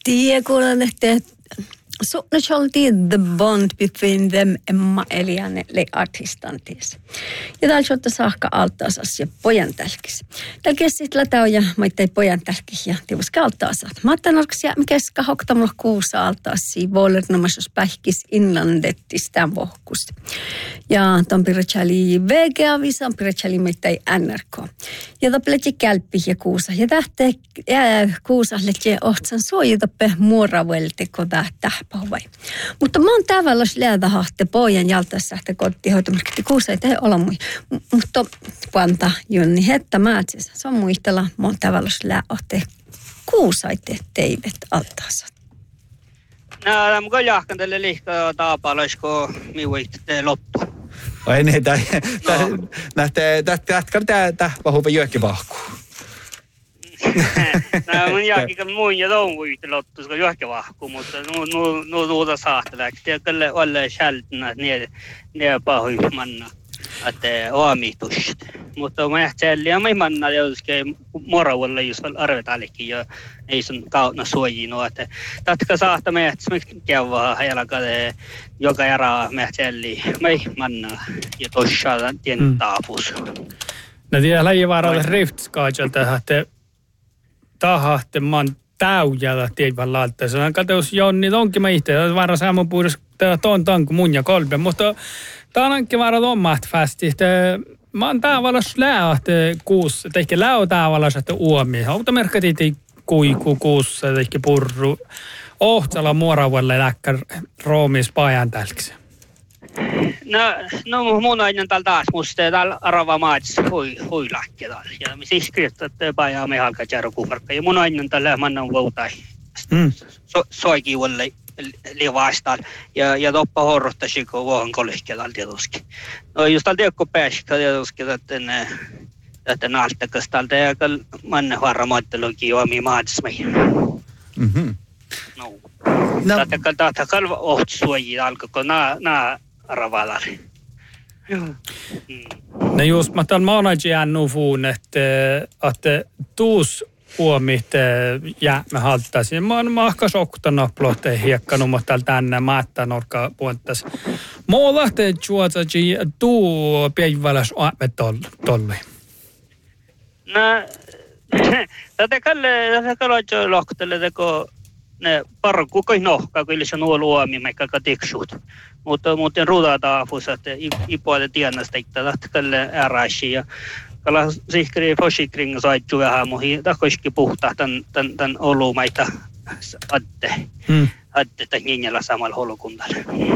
tiedä, kuulen, että så naturally the bond between them Emma Eliane le artistantis. Ja täällä on saakka altaasas ja pojan tälkis. Täällä kessit lätä on ja maittai pojan tälkis ja tiuska altaasat. Mattanarkas ja keska hoktamulla kuusa altaasi vuolernomaisuus pähkis inlandettis tämän vohkus. Ja ton pirachali VGA visan pirachali maittai NRK. Ja tapletti kälppi ja kuusa. Ja tähtee kuusa lehti ohtsan suojutappe muoravuelte kodahtaa. Vai. Mutta mä oon tavallaan läädähahte pojan jaltaissähte kotihoitomarkkiti kuusa ei tee olla mui. Mutta kuanta junni hetta määtsissä. Se on muistella, mä oon tavallaan läädähte kuusaitte teivet altaasat. No, mä jahkan tälle liikaa taapalaisko miuitte loppu. Ai niin, tähtkän tää vahuva jökkivahku. No, mun jälkeen muun ja toun yhtä lottu, koska johkevahku, mutta nuuta sahteleeksi. Ja kyllä olle själtänä, että ne pahui manna, että oamitusht. Mutta mä jähtsäli, ja mä manna jouskin moravuolla, jos arvetalikin, ja ei sun kautna suojinu, että tatka sahta mä jähtsäli kevää, jalkade, joka jaraa mä jähtsäli, mä manna, ja tossaa tien taapus. No tiedä läjivaaralle riftskaajalta, että tahahte man täyjällä tiedän laittaa. Se on kateus Jonni onkin mä itse. Vaara saamon puhdus tuon tanku mun ja kolme. Mutta tää on ankki vaara omat fästi. Mä oon tavallaan lähte kuussa. Tehkä läo tavallaan että uomia. Auta merkati kuiku kuussa. Tehkä purru. Ohtsalla muoravuelle läkkär roomis pajan tälksi. No mun aina täällä taas musta täällä arava maatissa hui lähkeä täällä. Ja me siis kirjoittaa, että pajaa me halkaa jäädä kuvarkka. Ja mun aina täällä mannan vautai soikin uolle livaastaan. Ja toppa horrottaisi, kun vuohan kolihkeä täällä tietysti. No jos täällä tiedä, kun pääsikö tietysti, että naaltakas täältä ja mannan varra maattelukin juomia maatissa meihin. No. Tätä kalva ohtsuojia alkoi nää ravalari. No just mä täällä managean nufuun, että tuus uomit jäämme halttaisin. Mä oon mahka soktana plohteen hiekkanut, mutta täällä tänne maattaa norkaa puoltas. Mä oon lähtee juotsaji tuu päiväläs oamme tolli. No, tätä kalva lohkotelle teko ne parku kai nohkaa, kyllä se nuo luomi, meikä tiksut. Mutta ruudaa taafus, että ipoille tiennasta, että tälle äräisi. Ja kalla sihkri fosikring saittu vähän muihin, takoisikin puhtaa tämän olumaita adde. Adde tämän ninjalla samalla holukunnalla.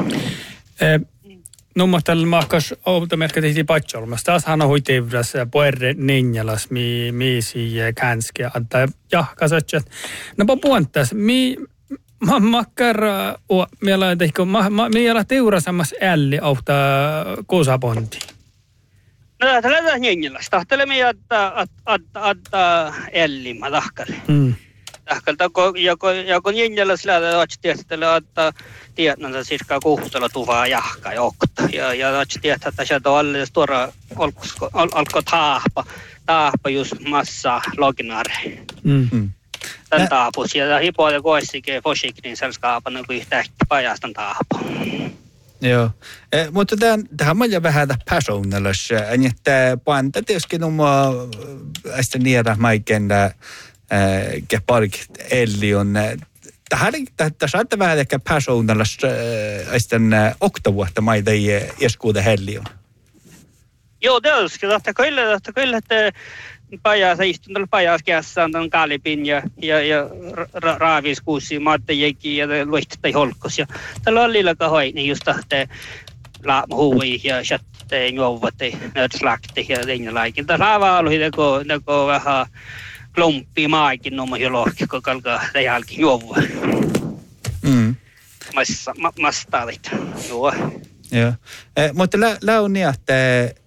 No mä tällä mahkas outomerkka tehtiin patsolmassa. Taashan on huitevrässä puerre ninjalas, miisi ja känskeä. Jahkasat, että no puhunttas, mä makkar meillä teurasammas älli auta kuusaponti. No tällä ninjalas. Tahtelemme adda älli mä tahkalle. Tahkalta joko ninjalas lähdetään otsiktiestellä adda tiedänsä sirkaa kuhtella tuvaa jahka ja okta. Ja otsiktiestellä, että sieltä on alle tuora alkoi taahpa just massa loginaare. Tän taapus. Ja hipoille koissikin fosikrin selskaapana, kun yhtäkkiä pajastan taahpa. Joo. Mutta tähän on jo vähän persoonallis. Että panta tietysti numma ästä niedä maikenda park Ellion. Tämä saattaa vähän ehkä persoonallis ästän oktavuotta maita eskuuda Ellion. Joo, tietysti. Tämä kyllä, että pajas istun pajas kässä on kalipin ja raaviskuusi maattajekin ja loistetai holkos. Ja tällä on liilaka hoini just tahte huui ja chatte juovatte nördslakte ja linjalaikin. Tässä raavaaluhi teko vähän klompi maakin nomo jo lohki, kun kalkaa tejalkin juovua. Mastaalit. Joo. Mutta läuni, että